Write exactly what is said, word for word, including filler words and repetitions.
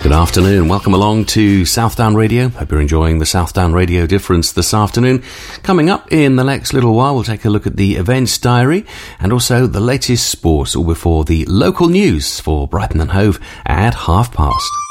Good afternoon. Welcome along to Southdown Radio. Hope you're enjoying the Southdown Radio Difference this afternoon. Coming up in the next little while, we'll take a look at the events diary and also the latest sports, all before the local news for Brighton and Hove at half past.